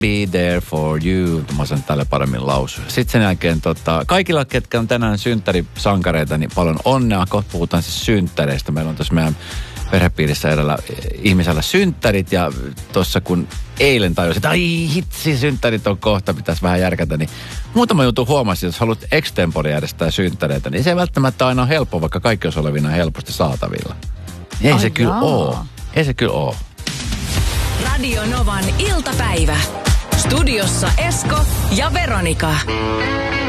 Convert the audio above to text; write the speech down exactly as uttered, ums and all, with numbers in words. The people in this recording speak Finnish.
be there for you. Mä sen tälle paremmin lausua. Sitten sen jälkeen tota, kaikilla, ketkä on tänään synttärisankareita, niin paljon onnea. Kohta puhutaan siis synttäreistä. Meillä on tuossa meidän perhepiirissä edellä ihmisellä synttärit ja tuossa kun eilen tajusin, että ai hitsi, synttärit on kohta, pitäisi vähän järkätä, niin muutama juttu huomasin, jos haluat extempore järjestää synttäreitä, niin se ei välttämättä aina ole helppo, vaikka kaikki olisi olevina helposti saatavilla. Ei ai se jaa. kyllä oo. Ei se kyllä oo. Radio Novan iltapäivä. Studiossa Esko ja Veronika.